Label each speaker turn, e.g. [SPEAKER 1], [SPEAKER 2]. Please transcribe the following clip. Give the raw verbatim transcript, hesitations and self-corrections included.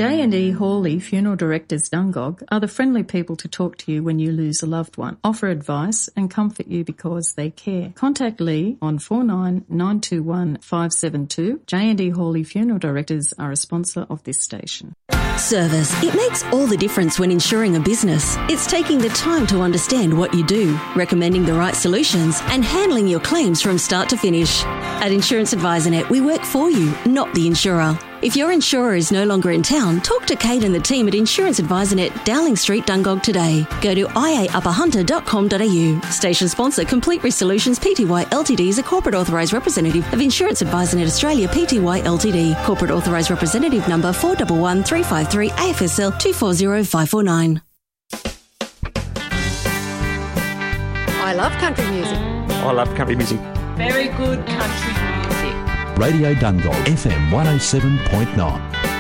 [SPEAKER 1] J and E Hawley Funeral Directors Dungog are the friendly people to talk to you when you lose a loved one, offer advice and comfort you because they care. Contact Lee on four nine nine two one five seven two. J and E Hawley Funeral Directors are a sponsor of this station.
[SPEAKER 2] Service. It makes all the difference when insuring a business. It's taking the time to understand what you do, recommending the right solutions and handling your claims from start to finish. At Insurance Advisor Net, we work for you, not the insurer. If your insurer is no longer in town, talk to Kate and the team at Insurance Advisor Net, Dowling Street, Dungog today. Go to i a upper hunter dot com dot a u. Station sponsor, Complete Risk Solutions Pty Ltd is a corporate authorised representative of Insurance Advisor Net Australia Pty Ltd. Corporate authorised representative number four one one three five three A F S L two four zero five four nine.
[SPEAKER 3] I love country music.
[SPEAKER 4] I love country music.
[SPEAKER 5] Very good country music.
[SPEAKER 6] Radio Dungog, F M one oh seven point nine.